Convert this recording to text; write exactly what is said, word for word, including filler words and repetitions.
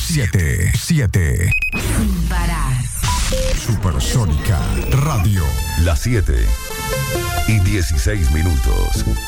siete siete. Sin parar. Supersónica Radio. Las siete y dieciséis minutos.